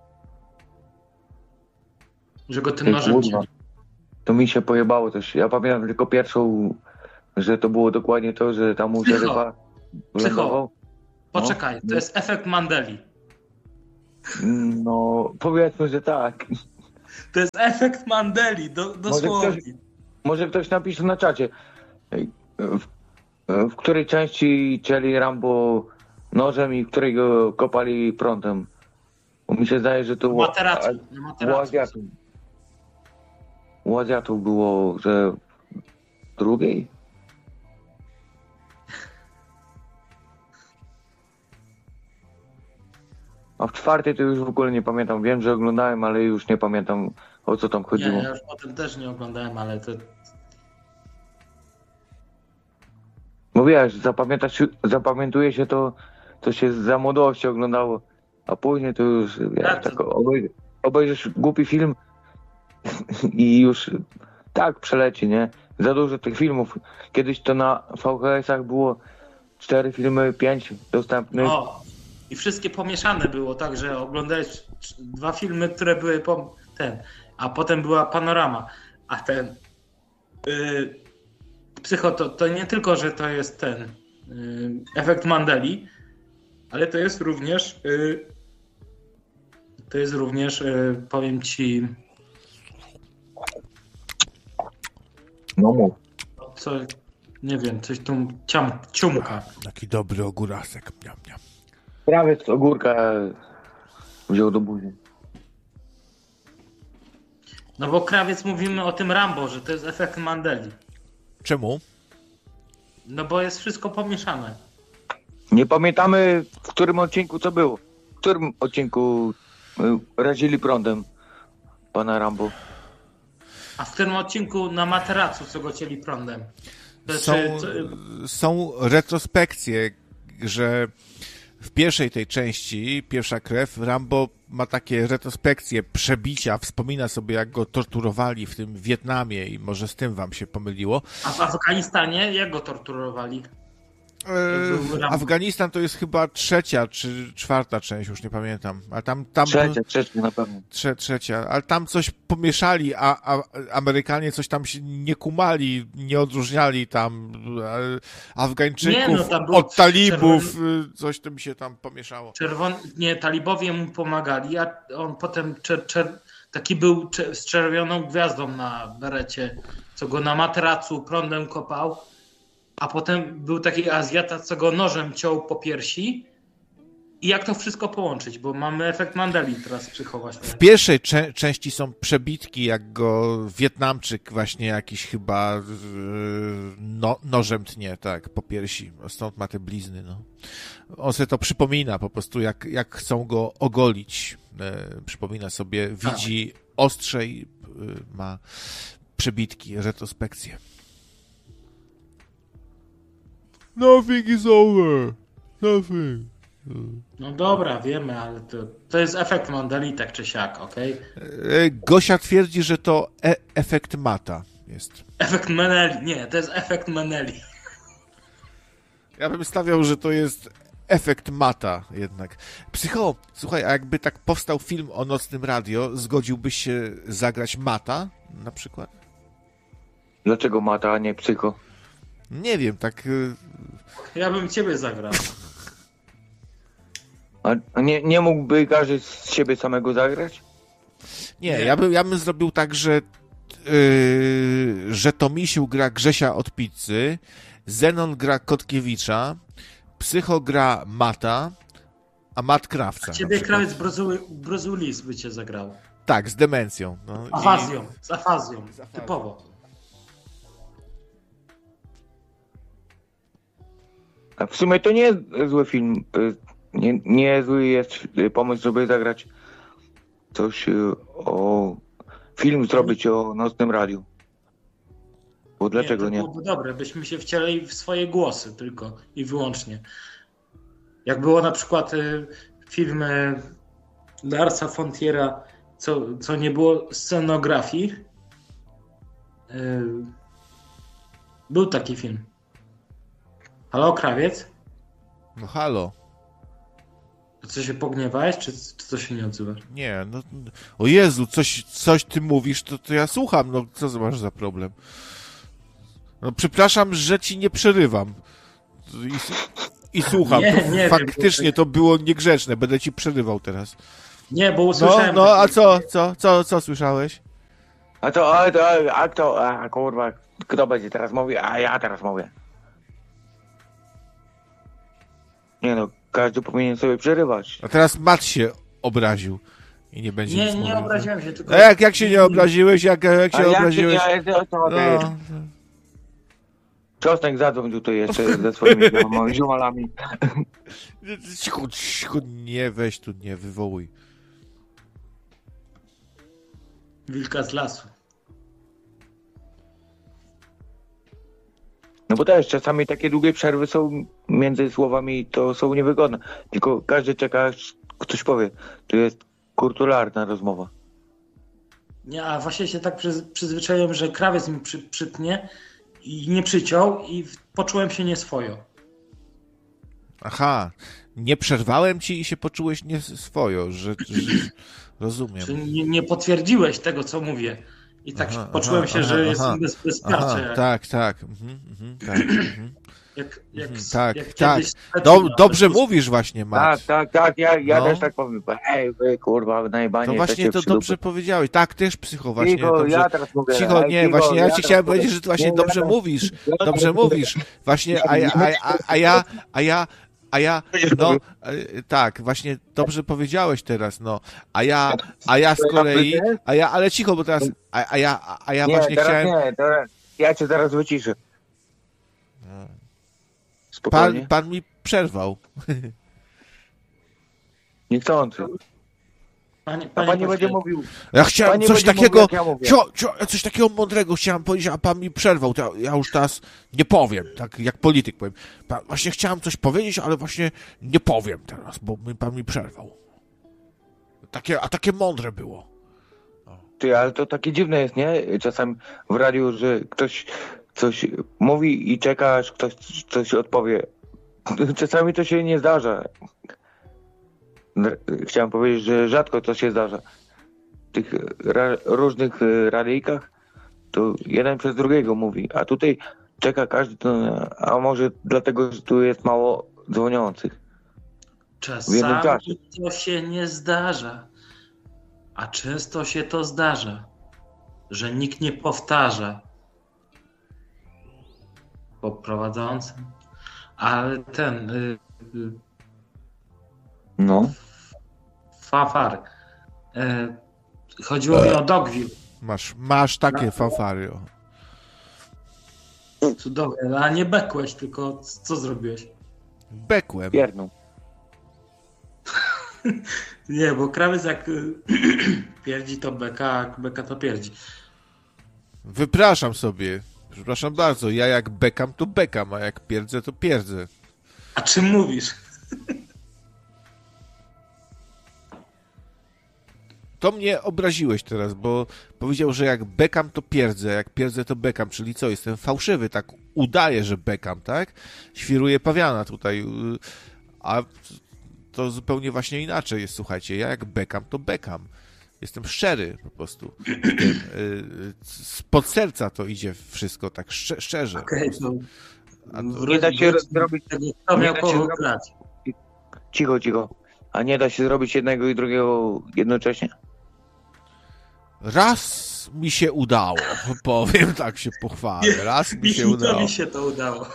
S3: Że go tym nożem cieli.
S2: To mi się pojebało coś. Ja pamiętam tylko pierwszą, że to było dokładnie to, że tam u szeryfa
S3: lądował. Poczekaj, to jest efekt Mandeli.
S2: No, powiedzmy, że tak.
S3: To jest efekt Mandeli, dosłownie.
S2: Może ktoś napisze na czacie, w której części cieli Rambo nożem i w której go kopali prądem. Bo mi się zdaje, że to u Azjatów było, że w drugiej? A w czwartej to już w ogóle nie pamiętam. Wiem, że oglądałem, ale już nie pamiętam, o co tam chodziło.
S3: Nie, ja już potem też nie oglądałem, ale to...
S2: Bo wiesz, zapamiętuje się to, co się za młodości oglądało, a później to już, wiesz, tak obejrzysz głupi film i już tak przeleci, nie? Za dużo tych filmów. Kiedyś to na VHS-ach było 4 filmy, 5 dostępnych.
S3: O, i wszystkie pomieszane było, tak, że oglądałeś 2 filmy, które były a potem była panorama, a ten Psycho to nie tylko, że to jest ten efekt Mandeli, ale to jest również powiem ci co, nie wiem, coś tu ciumka.
S1: Taki dobry ogórasek. Miam, miam.
S2: Prawie z ogórka wziął do buzi.
S3: No bo krawiec, mówimy o tym Rambo, że to jest efekt Mandeli.
S1: Czemu?
S3: No bo jest wszystko pomieszane.
S2: Nie pamiętamy, w którym odcinku co było. W którym odcinku razili prądem pana Rambo.
S3: A w którym odcinku na materacu, co go cieli prądem?
S1: Są retrospekcje, że w pierwszej tej części, Pierwsza krew, Rambo ma takie retrospekcje, przebicia, wspomina sobie, jak go torturowali w tym Wietnamie i może z tym wam się pomyliło.
S3: A w Afganistanie jak go torturowali?
S1: Afganistan to jest chyba 3. czy 4. część, już nie pamiętam. A tam
S2: trzecia na pewno.
S1: Trzecia, ale tam coś pomieszali, a Amerykanie coś tam się nie kumali, nie odróżniali tam Afgańczyków od talibów, coś tam się tam pomieszało.
S3: Talibowie mu pomagali, a on potem taki był z czerwoną gwiazdą na berecie, co go na materacu prądem kopał. A potem był taki Azjata, co go nożem ciął po piersi. I jak to wszystko połączyć? Bo mamy efekt Mandeli teraz przychować.
S1: W pierwszej części są przebitki, jak go Wietnamczyk właśnie jakiś chyba nożem tnie, tak, po piersi. Stąd ma te blizny, no. On sobie to przypomina po prostu, jak chcą go ogolić. Przypomina sobie, widzi ostrze i ma przebitki, retrospekcje. Nothing is over. Nothing.
S3: No dobra, wiemy, ale to jest efekt Mandeli, tak czy siak, okej?
S1: Gosia twierdzi, że to efekt Mata jest.
S3: Efekt Meneli. Nie, to jest efekt Meneli.
S1: Ja bym stawiał, że to jest efekt Mata jednak. Psycho, słuchaj, a jakby tak powstał film o Nocnym Radio, zgodziłbyś się zagrać Mata na przykład?
S2: Dlaczego Mata, a nie Psycho?
S1: Nie wiem, tak...
S3: Ja bym ciebie zagrał.
S2: A nie mógłby każdy z siebie samego zagrać?
S1: Nie. Ja bym zrobił tak, że Tomisiu gra Grzesia od pizzy, Zenon gra Kotkiewicza, Psycho gra Mata, a Mat Krawca.
S3: A ciebie krawiec Bruce Willis by cię zagrał.
S1: Tak, z demencją. No,
S3: z afazją, typowo.
S2: A w sumie to nie jest zły film. Nie zły jest pomysł, żeby zagrać coś film zrobić o Nocnym Radiu. Bo dlaczego nie? To
S3: byłoby dobre, byśmy się wcielili w swoje głosy tylko i wyłącznie. Jak było na przykład film Larsa Fontiera, co nie było scenografii. Był taki film. Halo, krawiec?
S1: No halo.
S3: Co się pogniewałeś, czy to się nie odzywasz?
S1: Nie, no... O Jezu, coś ty mówisz, to ja słucham, no co masz za problem? No przepraszam, że ci nie przerywam. I słucham.
S3: Nie,
S1: faktycznie to było niegrzeczne, będę ci przerywał teraz.
S3: Nie, bo usłyszałem...
S1: No, a co słyszałeś?
S2: A kurwa, kto będzie teraz mówił? A ja teraz mówię. Nie no, każdy powinien sobie przerywać.
S1: A teraz Mat się obraził i nie będzie nic
S3: Nie
S1: mówił.
S3: obraziłem się, tylko...
S1: A jak się nie obraziłeś? Jak się obraziłeś? No.
S2: Czosnek zadzwoń tutaj jeszcze ze swoimi ziomalami.
S1: Cicho, nie weź tu, nie wywołuj.
S3: Wilka z lasu.
S2: No bo też czasami takie długie przerwy są między słowami, to są niewygodne. Tylko każdy czeka, aż ktoś powie. To jest kulturalna rozmowa.
S3: Nie, a właśnie się tak przyzwyczaiłem, że krawiec mi przytnie i nie przyciął i poczułem się nieswojo.
S1: Aha, nie przerwałem ci i się poczułeś nieswojo, że rozumiem.
S3: Czy nie potwierdziłeś tego, co mówię. I tak poczułem się, że jestem bezpieczny.
S1: Tak. Tak. Tak. Dobrze mówisz właśnie, Mat.
S2: Tak. Ja też tak powiem. Hej, wy kurwa, najbanie.
S1: To właśnie to dobrze powiedziałeś. Tak, też psycho właśnie.
S2: Cicho,
S1: dobrze.
S2: ja teraz mówię.
S1: Cicho, nie, właśnie ja ci chciałem powiedzieć, że ty właśnie dobrze mówisz. Dobrze mówisz. Właśnie, a ja, no, tak, właśnie dobrze powiedziałeś teraz, no, a ja z kolei, ale cicho, bo teraz, a ja właśnie chciałem...
S2: Nie, teraz, ja cię zaraz wyciszę. Spokojnie.
S1: Pan mi przerwał.
S2: Niechcący. Pan nie będzie mówił.
S1: Ja chciałem coś takiego,
S2: mówił,
S1: coś takiego mądrego chciałem powiedzieć, a pan mi przerwał. To ja już teraz nie powiem, tak jak polityk powiem. Właśnie chciałem coś powiedzieć, ale właśnie nie powiem teraz, bo pan mi przerwał. Takie mądre było.
S2: Ty, ale to takie dziwne jest, nie? Czasem w radiu, że ktoś coś mówi i czeka, aż ktoś coś odpowie. Czasami to się nie zdarza. Chciałem powiedzieć, że rzadko to się zdarza. W tych różnych radyjkach to jeden przez drugiego mówi, a tutaj czeka każdy, a może dlatego, że tu jest mało dzwoniących.
S3: Czasami to się nie zdarza, a często się to zdarza, że nikt nie powtarza po prowadzącym, ale ten...
S2: No.
S3: Fanfary. Chodziło mi o Dogville.
S1: Masz takie fanfary.
S3: Cudownie, a nie bekłeś, tylko co zrobiłeś?
S1: Bekłem.
S2: Pierdną.
S3: Nie, bo krawiec jak pierdzi to beka, a beka to pierdzi.
S1: Wypraszam sobie. Przepraszam bardzo. Ja jak bekam, to bekam, a jak pierdzę, to pierdzę.
S3: A czym mówisz?
S1: To mnie obraziłeś teraz, bo powiedział, że jak bekam, to pierdzę, jak pierdzę, to bekam, czyli co, jestem fałszywy, tak udaję, że bekam, tak? Świruję pawiana tutaj, a to zupełnie właśnie inaczej jest, słuchajcie, ja jak bekam, to bekam. Jestem szczery po prostu. Spod serca to idzie wszystko, tak szczerze.
S3: Okej, to...
S2: Nie da się zrobić... Cicho. A nie da się zrobić jednego i drugiego jednocześnie?
S1: Raz mi się udało, powiem, tak się pochwalę. Raz mi się udało.
S3: Mi się to udało.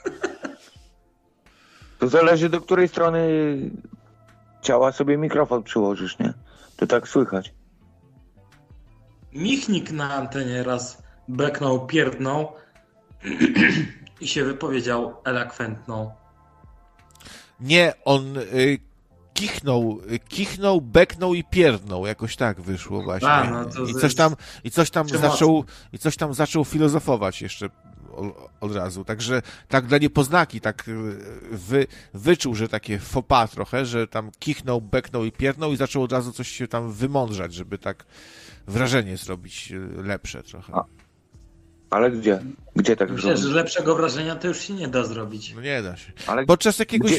S2: To zależy, do której strony ciała sobie mikrofon przyłożysz, nie? To tak słychać.
S3: Michnik na antenie raz beknął, pierdnął i się wypowiedział elokwentną.
S1: Nie, on kichnął, beknął i pierdnął. Jakoś tak wyszło właśnie. I coś tam zaczął filozofować jeszcze od razu. Także tak dla niepoznaki, tak wyczuł, że takie faux pas trochę, że tam kichnął, beknął i pierdnął i zaczął od razu coś się tam wymądrzać, żeby tak wrażenie zrobić lepsze trochę.
S2: Ale gdzie? Gdzie tak
S3: Myślę, że lepszego wrażenia to już się nie da zrobić.
S1: No nie da się.
S2: Ale
S1: podczas jakiegoś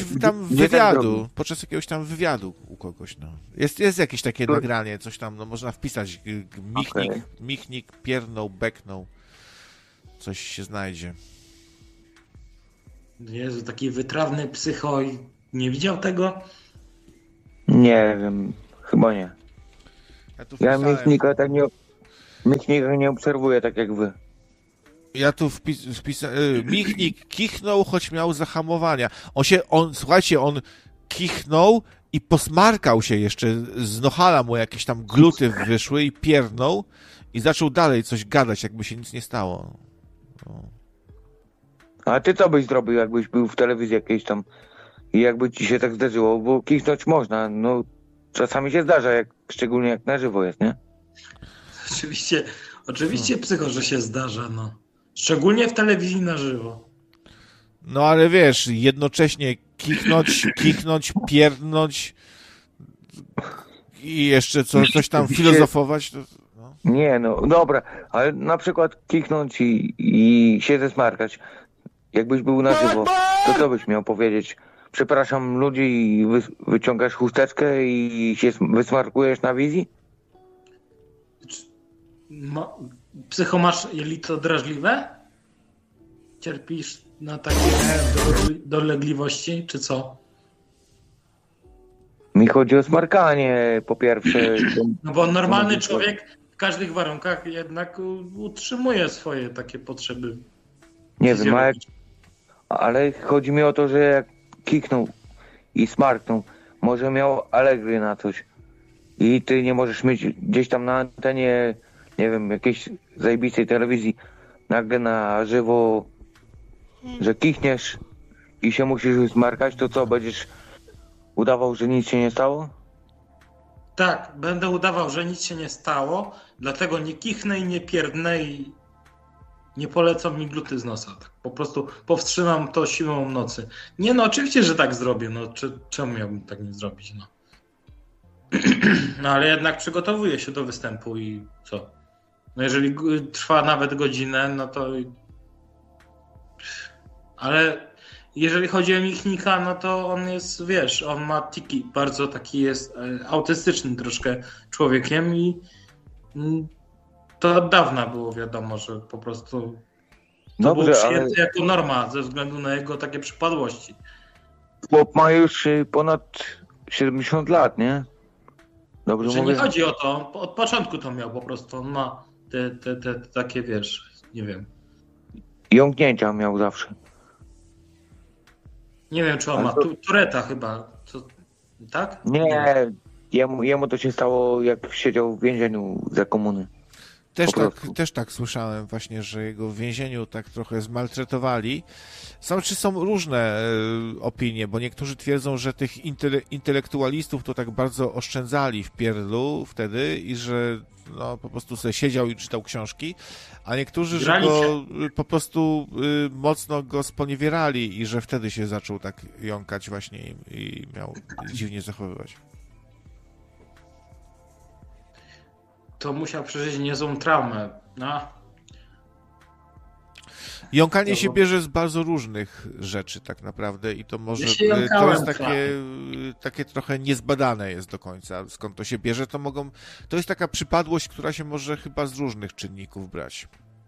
S1: tam wywiadu u kogoś, no. Jest jakieś takie nagranie, coś tam, no można wpisać Michnik, piernął, beknął. Coś się znajdzie.
S3: Jezu, taki wytrawny psycho i nie widział tego?
S2: Nie wiem, chyba nie. Ja Michnika tak nie... Michnik nie obserwuje tak jak wy.
S1: Ja tu wpisałem... Michnik kichnął, choć miał zahamowania. Słuchajcie, on kichnął i posmarkał się jeszcze. Z nohala mu jakieś tam gluty wyszły i piernął i zaczął dalej coś gadać, jakby się nic nie stało. No.
S2: A ty co byś zrobił, jakbyś był w telewizji jakiejś tam i jakby ci się tak zdarzyło? Bo kichnąć można, no czasami się zdarza, szczególnie jak na żywo jest, nie?
S3: Oczywiście psycho, że się zdarza, no. Szczególnie w telewizji na żywo.
S1: No ale wiesz, jednocześnie kichnąć, pierdnąć i jeszcze coś tam filozofować. To, no.
S2: Nie, no dobra, ale na przykład kichnąć i się zesmarkać. Jakbyś był na żywo, to co byś miał powiedzieć? Przepraszam ludzi i wyciągasz chusteczkę i się wysmarkujesz na wizji?
S3: Psycho, masz jelito drażliwe? Cierpisz na takie dolegliwości, czy co?
S2: Mi chodzi o smarkanie, po pierwsze.
S3: No bo normalny człowiek w każdych warunkach jednak utrzymuje swoje takie potrzeby.
S2: Nie wiem, ale chodzi mi o to, że jak kiknął i smarknął, może miał alergię na coś i ty nie możesz mieć gdzieś tam na antenie, nie wiem, jakiejś zajebistej telewizji nagle na żywo, że kichniesz i się musisz smarkać, to co, będziesz udawał, że nic się nie stało?
S3: Tak, będę udawał, że nic się nie stało, dlatego nie kichnę i nie pierdnę i nie polecą mi gluty z nosa. Tak, po prostu powstrzymam to siłą nocy. Nie, no oczywiście, że tak zrobię. No, czemu miałbym tak nie zrobić? No. No ale jednak przygotowuję się do występu i co? No jeżeli trwa nawet godzinę, no to... Ale jeżeli chodzi o Michnika, no to on jest, wiesz, on ma tiki, bardzo taki jest autystyczny troszkę człowiekiem i to od dawna było wiadomo, że po prostu to było przyjęte jako norma ze względu na jego takie przypadłości.
S2: Chłop ma już ponad 70 lat, nie?
S3: Dobrze mówię? Nie chodzi o to, od początku to miał po prostu, on ma te takie, wiesz, nie wiem.
S2: Jąknięcia miał zawsze.
S3: Nie wiem, czy on ma Tureta chyba, tak?
S2: Nie, jemu to się stało, jak siedział w więzieniu za komuny.
S1: Też tak słyszałem właśnie, że jego w więzieniu tak trochę zmaltretowali. Są różne opinie, bo niektórzy twierdzą, że tych intelektualistów to tak bardzo oszczędzali w pierdlu wtedy i że no, po prostu sobie siedział i czytał książki, a niektórzy, że go po prostu mocno go sponiewierali i że wtedy się zaczął tak jąkać właśnie i miał dziwnie zachowywać.
S3: To musiał przeżyć niezłą traumę. No.
S1: Jąkanie się bierze z bardzo różnych rzeczy tak naprawdę i to może to jest takie trochę niezbadane jest do końca. Skąd to się bierze, to jest taka przypadłość, która się może chyba z różnych czynników brać.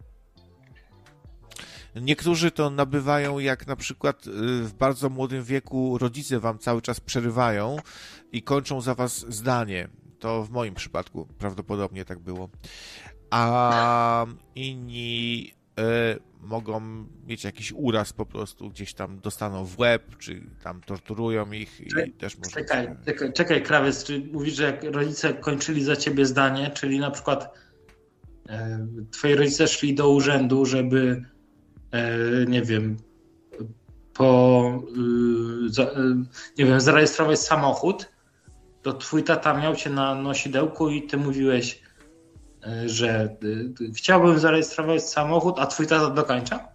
S1: Niektórzy to nabywają, jak na przykład w bardzo młodym wieku rodzice wam cały czas przerywają i kończą za was zdanie. To w moim przypadku prawdopodobnie tak było. A inni mogą mieć jakiś uraz po prostu, gdzieś tam dostaną w łeb, czy tam torturują ich i też można...
S3: Czekaj, krawiec, czy mówisz, że jak rodzice kończyli za ciebie zdanie, czyli na przykład twoi rodzice szli do urzędu, żeby nie wiem, zarejestrować samochód, to twój tata miał cię na nosidełku i ty mówiłeś, że chciałbym zarejestrować samochód, a twój tata dokańcza?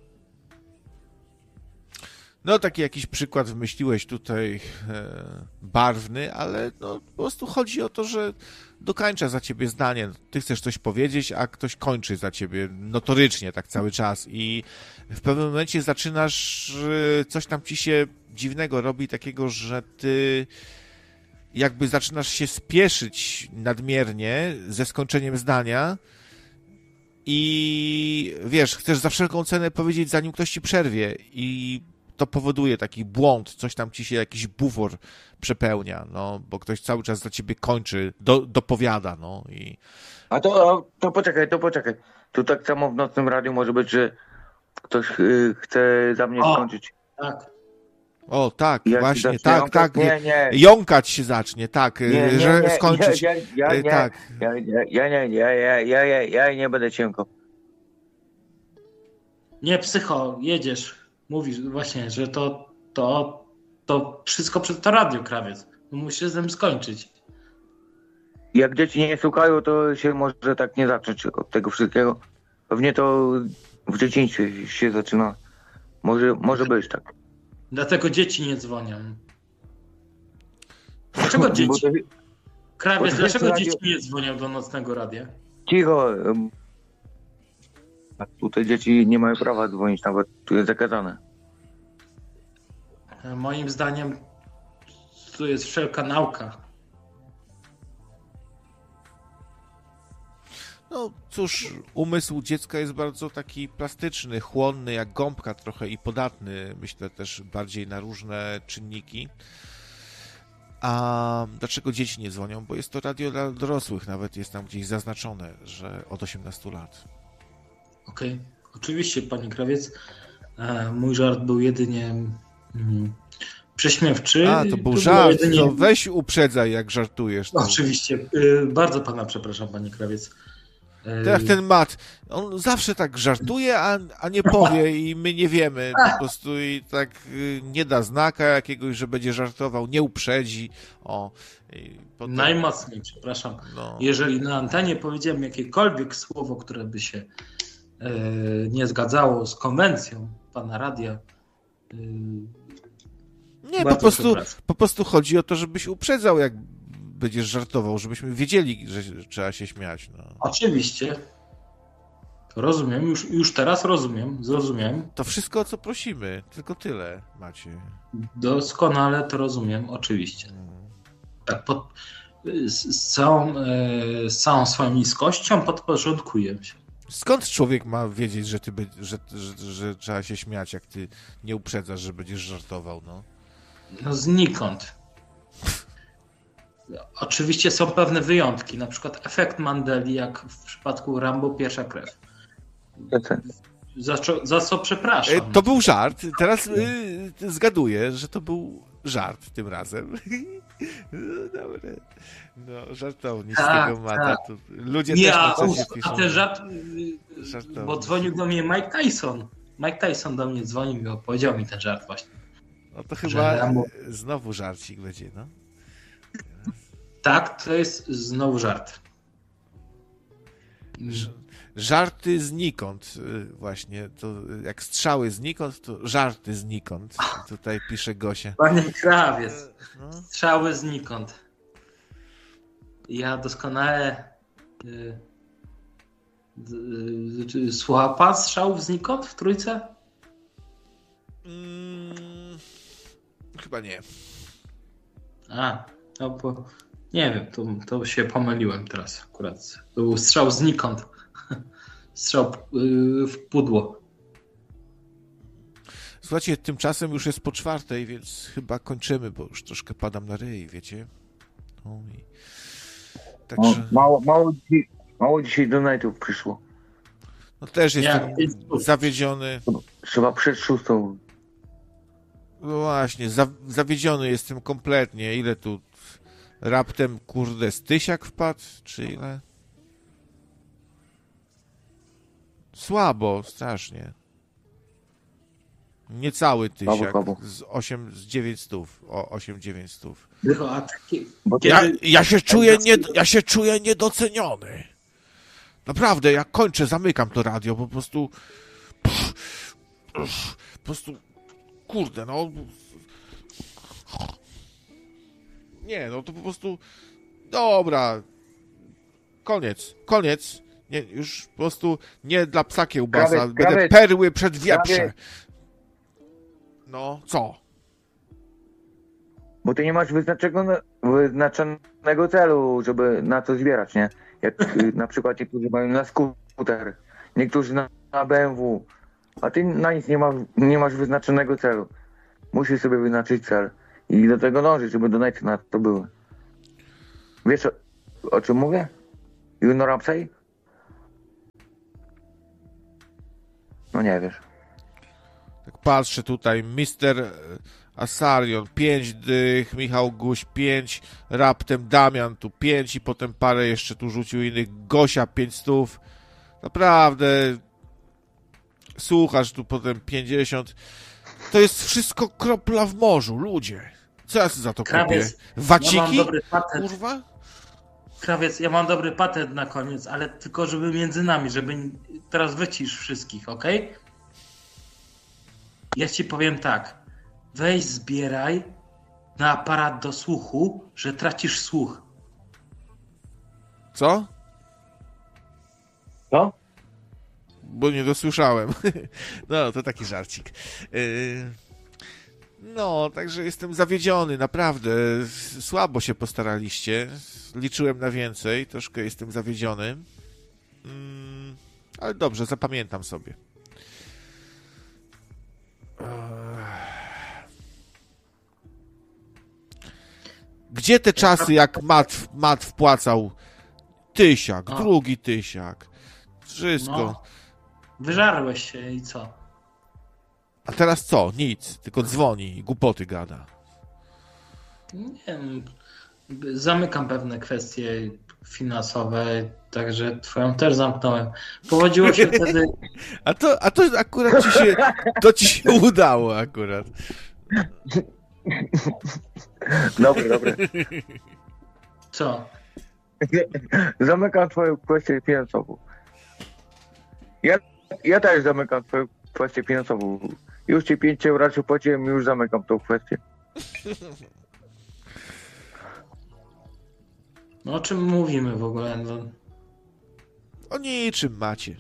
S1: No taki jakiś przykład wymyśliłeś tutaj barwny, ale no, po prostu chodzi o to, że dokańcza za ciebie zdanie. Ty chcesz coś powiedzieć, a ktoś kończy za ciebie notorycznie tak cały czas i w pewnym momencie zaczynasz, coś tam ci się dziwnego robi takiego, że ty jakby zaczynasz się spieszyć nadmiernie ze skończeniem zdania i wiesz, chcesz za wszelką cenę powiedzieć, zanim ktoś ci przerwie i to powoduje taki błąd, coś tam ci się, jakiś bufor przepełnia, no, bo ktoś cały czas za ciebie kończy, dopowiada, no i...
S2: A to poczekaj. Tu tak samo w nocnym radiu może być, że ktoś chce za mnie skończyć.
S3: Tak.
S1: O, tak,
S2: Jak
S1: właśnie,
S2: jąkać?
S1: tak.
S2: Nie.
S1: Jąkać się zacznie, tak, że skończyć.
S2: Ja nie będę cienko.
S3: Nie, psycho, jedziesz. Mówisz właśnie, że to wszystko przez to radio, krawiec. Musisz z tym skończyć.
S2: Jak dzieci nie słuchają, to się może tak nie zacząć od tego wszystkiego. Pewnie to w dzieciństwie się zaczyna. Może być tak.
S3: Dlatego dzieci nie dzwonią. Dlaczego dzieci? Krawiec, dlaczego dzieci nie dzwonią do nocnego radia?
S2: Cicho. Tutaj dzieci nie mają prawa dzwonić, nawet tu jest zakazane.
S3: Moim zdaniem tu jest wszelka nauka.
S1: No cóż, umysł dziecka jest bardzo taki plastyczny, chłonny, jak gąbka trochę i podatny, myślę też bardziej na różne czynniki. A dlaczego dzieci nie dzwonią? Bo jest to radio dla dorosłych, nawet jest tam gdzieś zaznaczone, że od 18 lat.
S3: Okej. Oczywiście, panie krawiec. Mój żart był jedynie prześmiewczy.
S1: A, to był żart, to weź uprzedzaj, jak żartujesz. To...
S3: Oczywiście. Bardzo pana przepraszam, panie krawiec.
S1: To jak ten Matt, on zawsze tak żartuje, a nie powie i my nie wiemy, po prostu i tak nie da znaka jakiegoś, że będzie żartował, nie uprzedzi. Potem...
S3: Najmocniej, przepraszam.
S1: No.
S3: Jeżeli na antenie powiedziałem jakiekolwiek słowo, które by się nie zgadzało z konwencją pana radia.
S1: Nie, po prostu chodzi o to, żebyś uprzedzał, jak będziesz żartował, żebyśmy wiedzieli, że trzeba się śmiać. No.
S3: Oczywiście. Rozumiem, już teraz zrozumiem.
S1: To wszystko, o co prosimy, tylko tyle, Macie.
S3: Doskonale to rozumiem, oczywiście. Tak, z całą swoją niskością podporządkuję się.
S1: Skąd człowiek ma wiedzieć, że trzeba się śmiać, jak ty nie uprzedzasz, że będziesz żartował, no?
S3: No znikąd. Oczywiście są pewne wyjątki, na przykład efekt Mandeli, jak w przypadku Rambo Pierwsza Krew. Za co przepraszam.
S1: To był żart, teraz zgaduję, że to był żart tym razem. No, dobre. No, żartownik z tego Mata.
S3: Tak.
S1: Ludzie też na czasie piszą.
S3: A ten żart, bo dzwonił do mnie Mike Tyson. Mike Tyson do mnie dzwonił i opowiedział mi ten żart właśnie.
S1: No to chyba znowu żarcik będzie, no.
S3: Tak, to jest znowu żart.
S1: Żarty znikąd właśnie. To jak strzały znikąd, to żarty znikąd. Tutaj pisze Gosia.
S3: Panie krawiec, strzały znikąd. Ja doskonale... Słucha pan strzałów znikąd w Trójce?
S1: Chyba nie.
S3: No bo nie wiem, to się pomyliłem teraz akurat. To był strzał znikąd. Strzał w pudło.
S1: Słuchajcie, tymczasem już jest po 4:00, więc chyba kończymy, bo już troszkę padam na ryj, wiecie? Także...
S2: Mało dzisiaj donate'ów przyszło.
S1: No też jestem zawiedziony.
S2: Trzeba przed 6.
S1: No właśnie, zawiedziony jestem kompletnie. Ile tu raptem, kurde, Stysiak wpadł? Czy ile? Słabo, strasznie. Niecały Tysiak. Z 900. O 8-900. Ja się czuję niedoceniony. Naprawdę, jak kończę, zamykam to radio, po prostu... Kurde, no... Nie, no to po prostu... Dobra. Koniec. Nie, już po prostu nie dla psa kiełbasa. Będę perły przed wieprze. No, co?
S2: Bo ty nie masz wyznaczonego celu, żeby na to zbierać, nie? Jak na przykład niektórzy mają na skuter, niektórzy na BMW, a ty na nic nie masz wyznaczonego celu. Musisz sobie wyznaczyć cel i do tego dążyć, żeby donaty na to były. Wiesz o czym mówię? You Ramsey? No nie wiesz.
S1: Tak patrzę tutaj, Mister Asarion 5 dych, Michał Guś 5, raptem Damian tu 5 i potem parę jeszcze tu rzucił innych, Gosia 500. Naprawdę słuchasz tu potem 50. To jest wszystko kropla w morzu, ludzie. Co ja za to kupię? Waciki?
S3: Ja mam dobry patent.
S1: Kurwa?
S3: Krawiec, ja mam dobry patent na koniec, ale tylko żeby między nami, żeby teraz wycisz wszystkich, okej? Ja ci powiem tak. Weź zbieraj na aparat do słuchu, że tracisz słuch.
S1: Co?
S2: Co?
S1: Bo nie dosłyszałem. No, to taki żarcik. No, także jestem zawiedziony, naprawdę. Słabo się postaraliście. Liczyłem na więcej, troszkę jestem zawiedziony. Ale dobrze, zapamiętam sobie. Gdzie te czasy, jak Mat wpłacał tysiak, drugi tysiak, wszystko.
S3: No, wyżarłeś się i co?
S1: A teraz co? Nic, tylko dzwoni i głupoty gada.
S3: Nie wiem, zamykam pewne kwestie finansowe, także twoją też zamknąłem. Powodziło się wtedy...
S1: A to akurat ci się udało akurat.
S2: Dobre.
S3: Co?
S2: Zamykam twoją kwestię finansową. Ja też zamykam twoją kwestię finansową. Już ci 5 euro płaciłem i już zamykam tą kwestię.
S3: No o czym mówimy w ogóle? No...
S1: O niczym macie.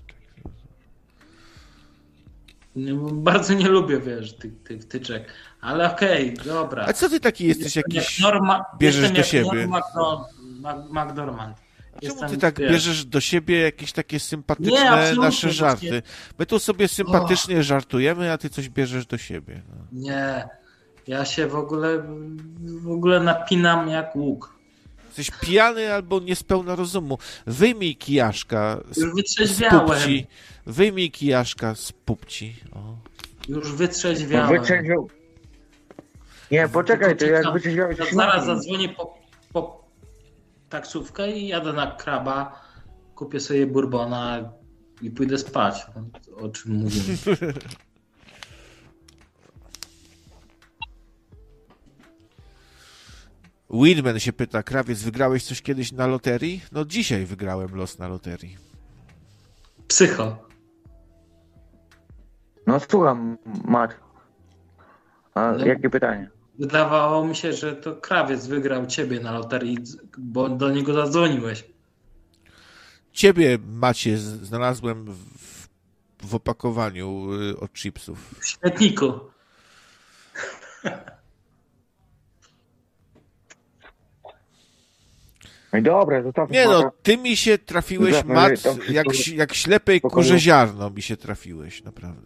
S3: Bardzo nie lubię, wiesz, tych tyczek. Ale okej, dobra.
S1: A co ty taki jesteś jakiś... bierzesz
S3: Jestem
S1: do siebie?
S3: McDormand.
S1: Czemu ty tak bierzesz do siebie jakieś takie sympatyczne nasze żarty? Właśnie. My tu sobie sympatycznie żartujemy, a ty coś bierzesz do siebie. No.
S3: Nie, ja się w ogóle napinam jak łuk.
S1: Jesteś pijany albo niespełna rozumu. Wyjmij kijaszka
S3: z
S1: pupci. Wyjmij kijaszka z pupci. O.
S3: Już wytrzeźwiałem.
S2: Nie, poczekaj, to jak wytrzeźwiałeś...
S3: Zaraz zadzwonię po taksówkę i jadę na Kraba, kupię sobie bourbona i pójdę spać. O czym mówimy?
S1: Widman się pyta, Krawiec, wygrałeś coś kiedyś na loterii? No dzisiaj wygrałem los na loterii.
S3: Psycho.
S2: No słucham, Mat. A jakie pytanie?
S3: Wydawało mi się, że to Krawiec wygrał ciebie na loterii, bo do niego zadzwoniłeś.
S1: Ciebie, Macie, znalazłem w opakowaniu od chipsów.
S3: W śmietniku.
S2: No dobra, to tak.
S1: Nie no, ty mi się trafiłeś, Mat, jak ślepej kurze ziarno mi się trafiłeś, naprawdę.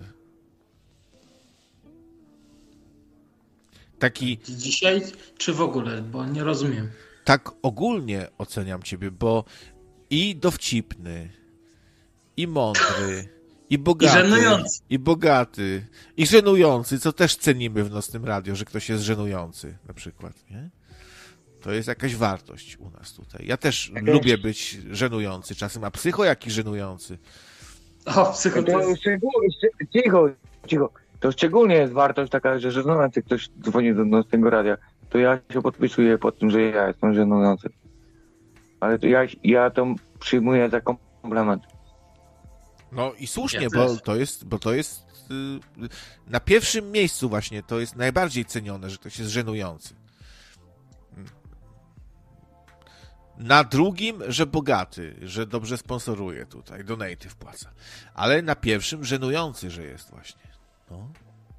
S1: Taki...
S3: Dzisiaj czy w ogóle, bo nie rozumiem.
S1: Tak ogólnie oceniam ciebie, bo i dowcipny, i mądry, i bogaty, i żenujący, co też cenimy w Nocnym Radio, że ktoś jest żenujący na przykład, nie? To jest jakaś wartość u nas tutaj. Ja też lubię być żenujący czasem, a psycho jaki żenujący.
S3: O, psycho to jest...
S2: Cicho. To szczególnie jest wartość taka, że żenujący ktoś dzwoni do Nocnego Radia, to ja się podpisuję pod tym, że ja jestem żenujący. Ale to ja to przyjmuję za komplement.
S1: No i słusznie, bo to jest na pierwszym miejscu właśnie, to jest najbardziej cenione, że ktoś jest żenujący. Na drugim, że bogaty, że dobrze sponsoruje tutaj, donaty wpłaca. Ale na pierwszym żenujący, że jest właśnie. No.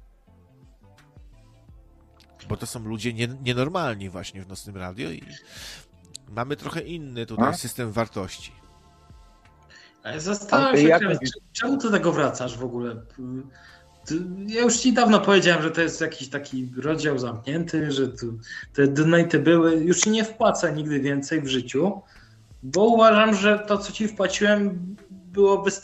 S1: Bo to są ludzie nienormalni właśnie w Nocnym Radio i mamy trochę inny tutaj system wartości.
S3: Ale zastanawiam się, czemu do tego wracasz w ogóle? Ja już ci dawno powiedziałem, że to jest jakiś taki rozdział zamknięty, że tu te donaty były. Już ci nie wpłacę nigdy więcej w życiu, bo uważam, że to, co ci wpłaciłem, było